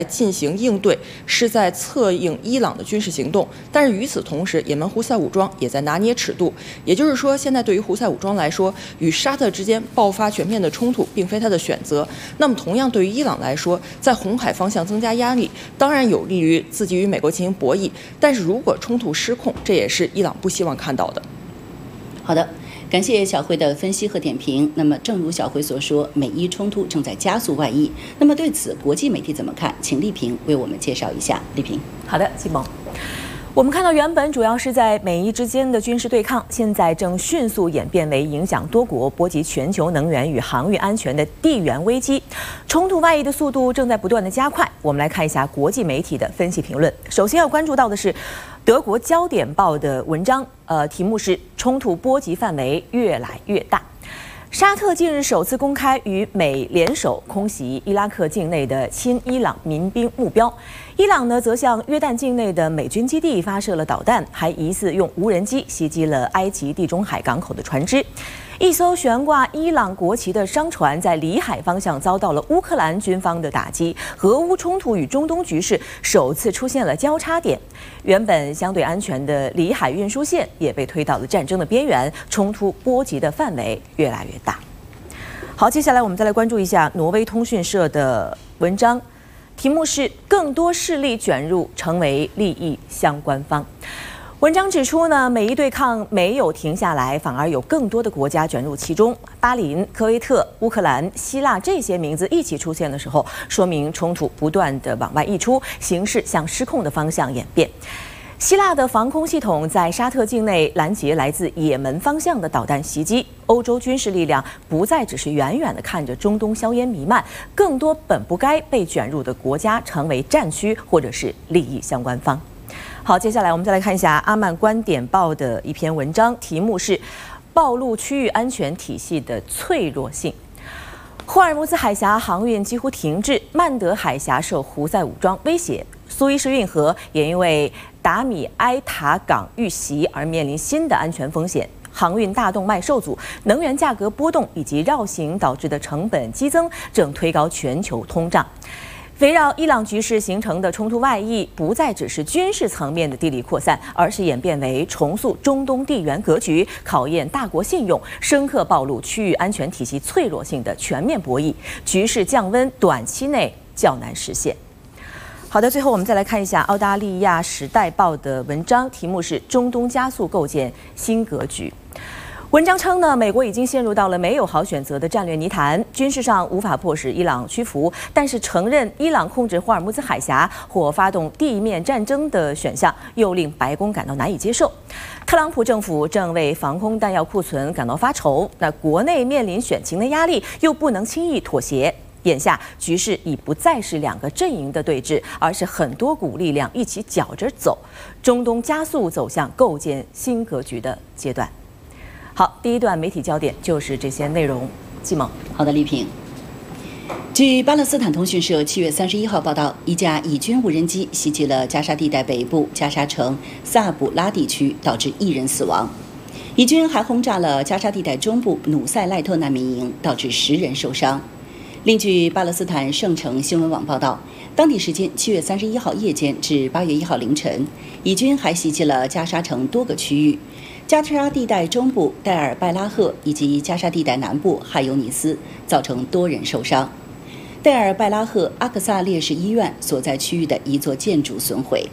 进行应对，是在策应伊朗的军事行动。但是与此同时，也门胡塞武装也在拿捏尺度。也就是说，现在对于胡塞武装来说，与沙特之间爆发全面的冲突，并非他的选择。那么，同样对于伊朗来说，在红海方向增加压力，当然有利于自己与美国进行博弈。但是如果冲突失控，这也是伊朗不希望看到的。 好的。感谢小辉的分析和点评。那么，正如小辉所说，美伊冲突正在加速外溢。那么，对此国际媒体怎么看？请丽萍为我们介绍一下。丽萍， 好的，季萌。我们看到，原本主要是在美伊之间的军事对抗，现在正迅速演变为影响多国、波及全球能源与航运安全的地缘危机。冲突外溢的速度正在不断的加快。我们来看一下国际媒体的分析评论。首先要关注到的是德国焦点报的文章，题目是“冲突波及范围越来越大”。沙特近日首次公开与美联手空袭伊拉克境内的亲伊朗民兵目标，伊朗呢则向约旦境内的美军基地发射了导弹，还疑似用无人机袭击了埃及地中海港口的船只。一艘悬挂伊朗国旗的商船在里海方向遭到了乌克兰军方的打击，俄乌冲突与中东局势首次出现了交叉点。原本相对安全的里海运输线也被推到了战争的边缘，冲突波及的范围越来越大。好，接下来我们再来关注一下挪威通讯社的文章，题目是“更多势力卷入，成为利益相关方”。文章指出呢，美伊对抗没有停下来，反而有更多的国家卷入其中。巴林、科威特、乌克兰、希腊这些名字一起出现的时候，说明冲突不断的往外溢出，形势向失控的方向演变。希腊的防空系统在沙特境内拦截来自也门方向的导弹袭击，欧洲军事力量不再只是远远地看着中东硝烟弥漫，更多本不该被卷入的国家成为战区或者是利益相关方。好，接下来我们再来看一下阿曼观点报的一篇文章，题目是“暴露区域安全体系的脆弱性”。霍尔木兹海峡航运几乎停滞，曼德海峡受胡塞武装威胁，苏伊士运河也因为达米埃塔港遇袭而面临新的安全风险。航运大动脉受阻，能源价格波动以及绕行导致的成本激增，正推高全球通胀。围绕伊朗局势形成的冲突外溢，不再只是军事层面的地理扩散，而是演变为重塑中东地缘格局、考验大国信用、深刻暴露区域安全体系脆弱性的全面博弈。局势降温短期内较难实现。好的，最后我们再来看一下澳大利亚《时代报》的文章，题目是“中东加速构建新格局”。文章称呢，美国已经陷入到了没有好选择的战略泥潭，军事上无法迫使伊朗屈服，但是承认伊朗控制霍尔木兹海峡或发动地面战争的选项，又令白宫感到难以接受。特朗普政府正为防空弹药库存感到发愁，那国内面临选情的压力，又不能轻易妥协。眼下局势已不再是两个阵营的对峙，而是很多股力量一起搅着走，中东加速走向构建新格局的阶段。好，第一段媒体焦点就是这些内容。季萌， 好的，丽萍。据巴勒斯坦通讯社7月31号报道，一架以军无人机袭击了加沙地带北部加沙城萨卜拉地区，导致1人死亡。以军还轰炸了加沙地带中部努塞赖特难民营，导致10人受伤。另据巴勒斯坦圣城新闻网报道，当地时间7月31号夜间至8月1号凌晨，以军还袭击了加沙城多个区域。加沙地带中部戴尔拜拉赫以及加沙地带南部汉尤尼斯，造成多人受伤。戴尔拜拉赫阿克萨烈士医院所在区域的一座建筑损毁。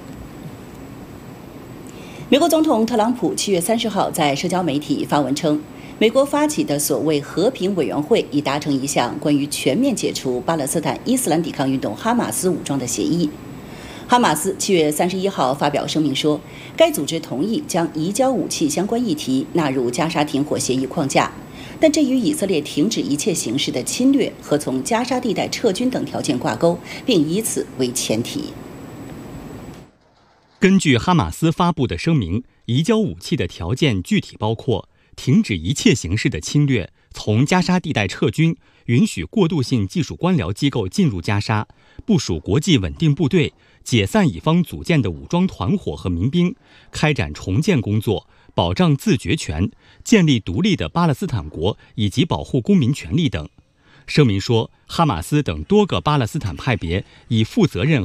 美国总统特朗普7月30号在社交媒体发文称，美国发起的所谓和平委员会已达成一项关于全面解除巴勒斯坦伊斯兰抵抗运动哈马斯武装的协议。哈马斯7月31号发表声明说，该组织同意将移交武器相关议题纳入加沙停火协议框架，但这与以色列停止一切形式的侵略和从加沙地带撤军等条件挂钩，并以此为前提。 根据哈马斯发布的声明，移交武器的条件具体包括停止一切形式的侵略，从加沙地带撤军，允许过渡性技术官僚机构进入加沙，部署国际稳定部队，解散以方组建的武装团伙和民兵，开展重建工作，保障自决权，建立独立的巴勒斯坦国以及保护公民权利等。声明说，哈马斯等多个巴勒斯坦派别以负责任